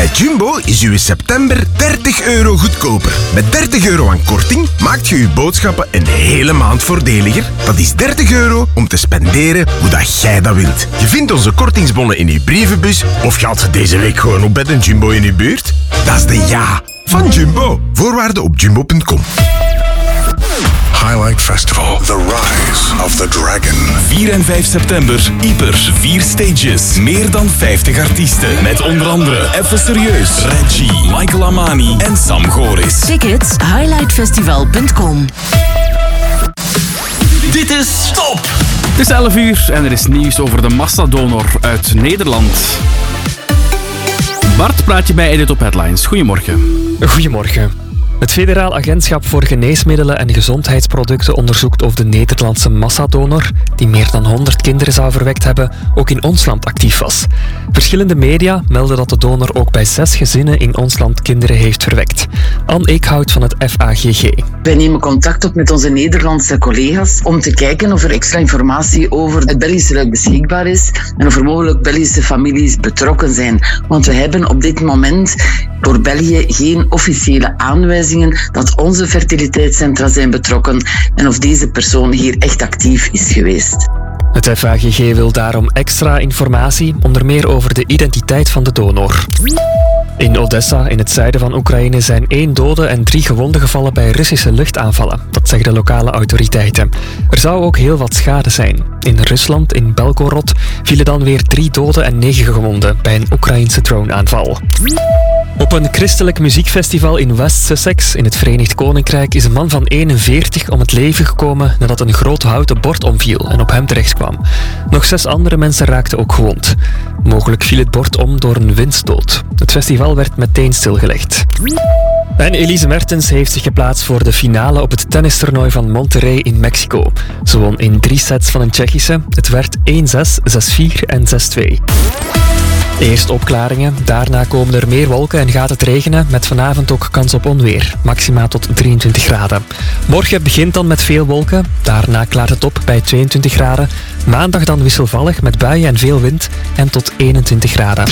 Bij Jumbo is uw september €30 goedkoper. Met €30 aan korting maakt je uw boodschappen een hele maand voordeliger. Dat is €30 om te spenderen hoe dat jij dat wilt. Je vindt onze kortingsbonnen in uw brievenbus of je haalt deze week gewoon op bij een Jumbo in uw buurt. Dat is de ja van Jumbo. Voorwaarden op jumbo.com. Highlight Festival. The Rise of the Dragon. 4 en 5 september. Ieper. 4 stages. Meer dan 50 artiesten. Met onder andere Even Serieus, Reggie, Michael Amani en Sam Goris. Tickets highlightfestival.com. Dit is Stop! Het is 11 uur en er is nieuws over de massadonor uit Nederland. Bart praat je bij Edit op Headlines. Goedemorgen. Goedemorgen. Het Federaal Agentschap voor Geneesmiddelen en Gezondheidsproducten onderzoekt of de Nederlandse massadonor, die meer dan 100 kinderen zou verwekt hebben, ook in ons land actief was. Verschillende media melden dat de donor ook bij 6 gezinnen in ons land kinderen heeft verwekt. Anne Eekhout van het FAGG. Wij nemen contact op met onze Nederlandse collega's om te kijken of er extra informatie over het Belgische luik beschikbaar is en of er mogelijk Belgische families betrokken zijn. Want we hebben op dit moment voor België geen officiële aanwijzingen dat onze fertiliteitscentra zijn betrokken en of deze persoon hier echt actief is geweest. Het FAGG wil daarom extra informatie, onder meer over de identiteit van de donor. In Odessa, in het zuiden van Oekraïne, zijn 1 dode en 3 gewonden gevallen bij Russische luchtaanvallen. Dat zeggen de lokale autoriteiten. Er zou ook heel wat schade zijn. In Rusland, in Belgorod, vielen dan weer 3 doden en 9 gewonden bij een Oekraïense droneaanval. Op een christelijk muziekfestival in West Sussex in het Verenigd Koninkrijk is een man van 41 om het leven gekomen nadat een groot houten bord omviel en op hem terechtkwam. Nog 6 andere mensen raakten ook gewond. Mogelijk viel het bord om door een windstoot. Het festival werd meteen stilgelegd. En Elise Mertens heeft zich geplaatst voor de finale op het tennistoernooi van Monterrey in Mexico. Ze won in 3 sets van een Tsjechische. Het werd 1-6, 6-4 en 6-2. Eerst opklaringen, daarna komen er meer wolken en gaat het regenen, met vanavond ook kans op onweer, maxima tot 23 graden. Morgen begint dan met veel wolken, daarna klaart het op bij 22 graden. Maandag dan wisselvallig met buien en veel wind en tot 21 graden.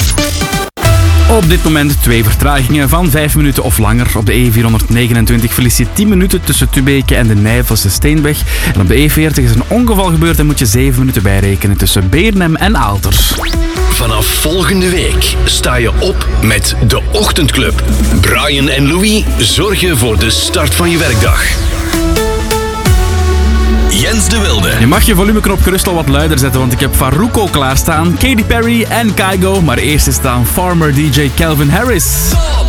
Op dit moment 2 vertragingen van 5 minuten of langer. Op de E429 verlies je 10 minuten tussen Tubeke en de Nijvelse Steenweg. En op de E40 is een ongeval gebeurd en moet je 7 minuten bijrekenen tussen Beernem en Aalter. Vanaf volgende week sta je op met de Ochtendclub. Brian en Louis zorgen voor de start van je werkdag. Jens de Wilde. Je mag je volumeknop gerust al wat luider zetten, want ik heb Farruko klaarstaan, Katy Perry en Kygo. Maar eerst is staan Farmer DJ Calvin Harris. Stop!